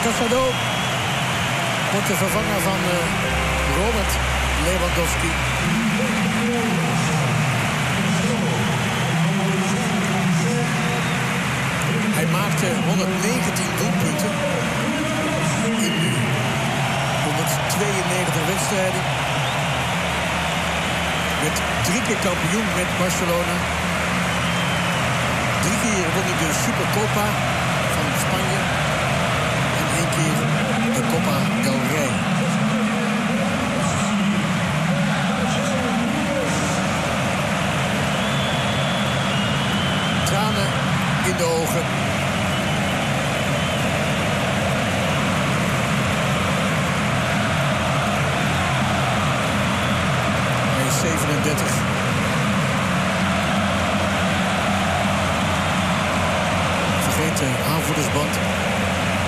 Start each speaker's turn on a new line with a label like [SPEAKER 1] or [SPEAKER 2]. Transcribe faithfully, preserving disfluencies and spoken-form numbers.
[SPEAKER 1] Casado wordt de vervanger van uh, Robert Lewandowski. Hij maakte honderdnegentien doelpunten in honderdtweeënnegentig wedstrijden. Werd drie keer kampioen met Barcelona. Drie keer won hij de Supercopa van Spanje. En één keer de Copa del Rey. Tranen in de ogen. Hij is zevenendertig. Vergeet de aanvoerdersband.